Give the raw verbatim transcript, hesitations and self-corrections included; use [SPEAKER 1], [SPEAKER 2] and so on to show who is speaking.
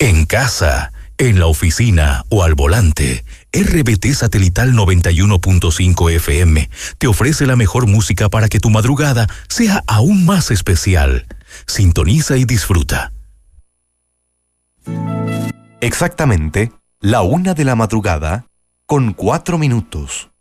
[SPEAKER 1] En casa, en la oficina o al volante, R B T Satelital noventa y uno punto cinco F M te ofrece la mejor música para que tu madrugada sea aún más especial. Sintoniza y disfruta.
[SPEAKER 2] Exactamente la una de la madrugada con cuatro minutos.